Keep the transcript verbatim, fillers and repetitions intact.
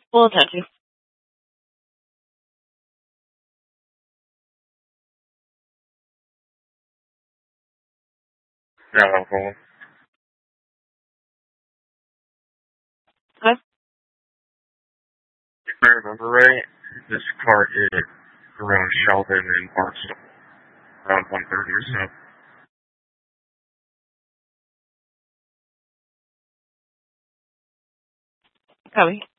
We'll attempt to. Yeah, no problem. Okay. If I remember right, this car hit around Sheldon and Barstow around one thirty or so. Copy.